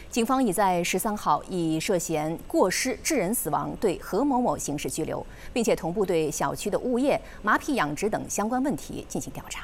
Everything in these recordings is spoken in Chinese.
警方已在13号以涉嫌过失致人死亡对何某某刑事拘留，并且同步对小区的物业、马匹养殖等相关问题进行调查。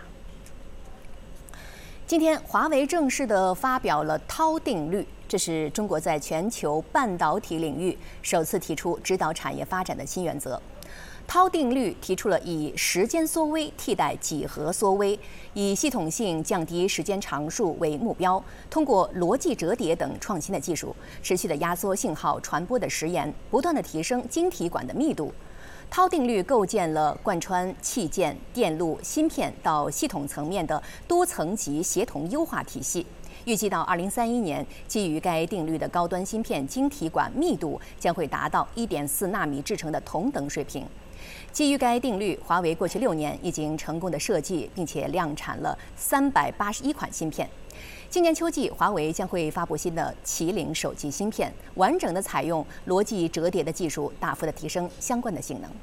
今天，华为正式地发表了韬定律，这是中国在全球半导体领域首次提出指导产业发展的新原则。韬定律提出了以时间缩微替代几何缩微，以系统性降低时间常数为目标，通过逻辑折叠等创新的技术，持续地压缩信号传播的时延，不断地提升晶体管的密度。韬定律构建了贯穿器件、电路、芯片到系统层面的多层级协同优化体系。预计到2031年，基于该定律的高端芯片晶体管密度将会达到1.4纳米制程的同等水平。基于该定律，华为过去6年已经成功的设计并且量产了381款芯片。今年秋季，华为将会发布新的麒麟手机芯片，完整的采用逻辑折叠的技术，大幅的提升相关的性能。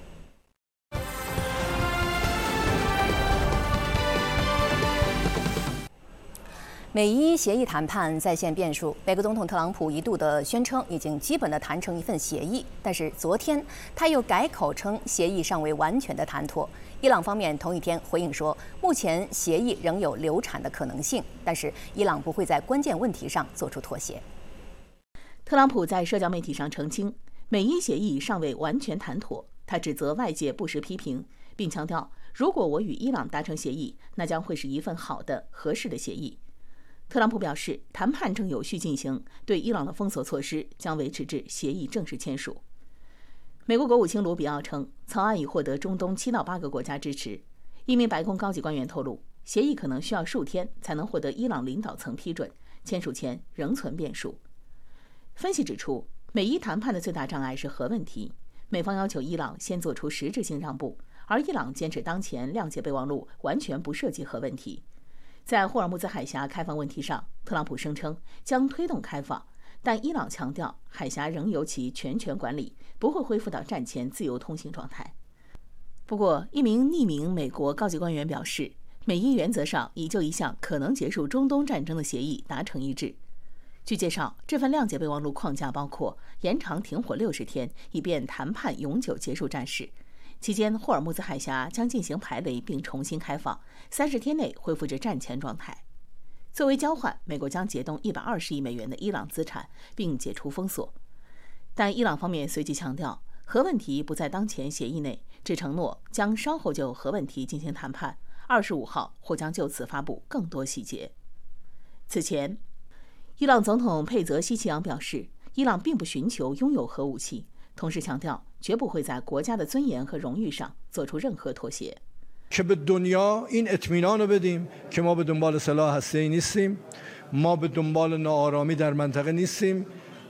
美伊协议谈判再现变数，美国总统特朗普一度的宣称已经基本的谈成一份协议，但是昨天他又改口称协议尚未完全的谈妥。伊朗方面同一天回应说，目前协议仍有流产的可能性，但是伊朗不会在关键问题上做出妥协。 特朗普在社交媒体上澄清，美伊协议尚未完全谈妥，他指责外界不实批评，并强调，如果我与伊朗达成协议，那将会是一份好的、合适的协议。特朗普表示，谈判正有序进行，对伊朗的封锁措施将维持至协议正式签署。美国国务卿卢比奥称，草案已获得中东7到8个国家支持。一名白宫高级官员透露，协议可能需要数天才能获得伊朗领导层批准，签署前仍存变数。分析指出，美伊谈判的最大障碍是核问题，美方要求伊朗先做出实质性让步，而伊朗坚持当前谅解备忘录完全不涉及核问题。在霍尔木兹海峡开放问题上，特朗普声称将推动开放，但伊朗强调海峡仍由其全权管理，不会恢复到战前自由通行状态。不过，一名匿名美国高级官员表示，美伊原则上已就一项可能结束中东战争的协议达成一致。据介绍，这份谅解备忘录框架包括延长停火60天，以便谈判永久结束战事。期间，霍尔木兹海峡将进行排雷并重新开放，30天内恢复至战前状态。作为交换，美国将解冻120亿美元的伊朗资产，并解除封锁。但伊朗方面随即强调，核问题不在当前协议内，只承诺将稍后就核问题进行谈判。25号或将就此发布更多细节。此前，伊朗总统佩泽希奇扬表示，伊朗并不寻求拥有核武器，同时强调绝不会在国家的尊严和荣誉上做出任何妥协。 که به دنیا این اطمینان رو بدیم که ما به دنبال سلاح هسته‌ای نیستیم، ما به دنبال ناآرامی در منطقه نیستیم،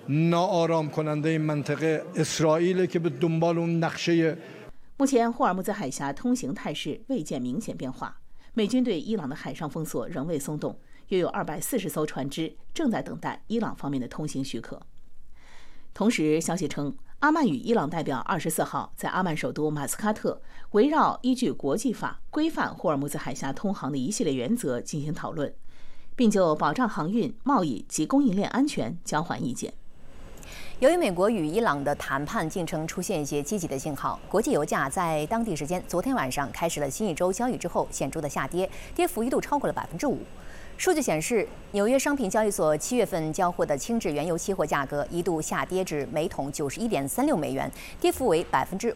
ناآرام کننده این منطقه اسرائیل که به دنبال اون نقشه。 目前，霍尔木兹海峡通行态势未见明显变化，美军对伊朗的海上封锁仍未松动，约有240艘船只正在等待伊朗方面的通行许可。同时，消息称，阿曼与伊朗代表24号在阿曼首都马斯喀特围绕依据国际法规范霍尔木兹海峡通航的一系列原则进行讨论，并就保障航运、贸易及供应链安全交换意见。 由于美国与伊朗的谈判进程出现一些积极的信号，国际油价在当地时间昨天晚上开始了新一周交易之后显著的下跌，跌幅一度超过了5%。数据显示，纽约商品交易所7月份交货的轻质原油期货价格一度下跌至每桶91.36美元，跌幅为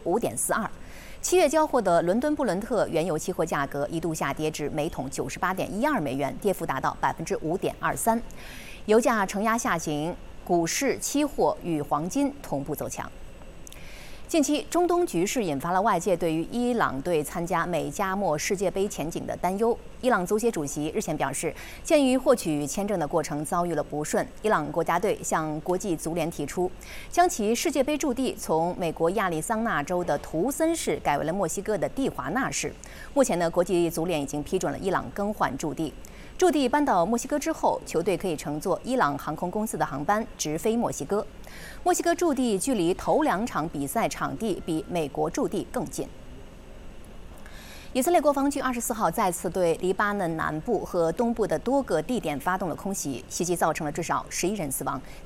5.42%。7月交货的伦敦布伦特原油期货价格一度下跌至每桶98.12美元，跌幅达到5.53%。油价承压下行，股市、期货与黄金同步走强。近期，中东局势引发了外界对于伊朗队参加美加墨世界杯前景的担忧。伊朗足协主席日前表示，鉴于获取签证的过程遭遇了不顺，伊朗国家队向国际足联提出，将其世界杯驻地从美国亚利桑那州的图森市改为了墨西哥的蒂华纳市。目前呢，国际足联已经批准了伊朗更换驻地。驻地搬到墨西哥之后，球队可以乘坐伊朗航空公司的航班直飞墨西哥。墨西哥驻地距离头2场比赛场地比美国驻地更近。以色列国防军24号再次对黎巴嫩南部和东部的多个地点发动了空袭，袭击造成了至少11人死亡。